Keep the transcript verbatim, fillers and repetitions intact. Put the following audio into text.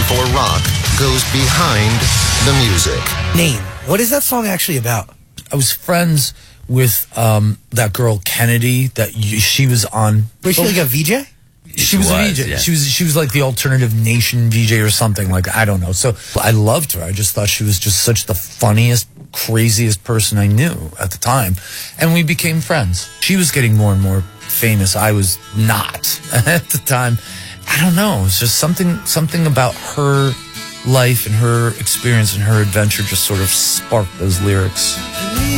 for rock goes behind the music. Name. What is that song actually about? I was friends with um, that girl Kennedy. That you, she was on. Was she like a V J? She was, was a V J. Yeah. She was she was like the Alternative Nation V J or something, like, I don't know. So I loved her. I just thought she was just such the funniest, craziest person I knew at the time, and we became friends. She was getting more and more famous. I was not at the time. I don't know. It was just something something about her life and her experience and her adventure just sort of sparked those lyrics.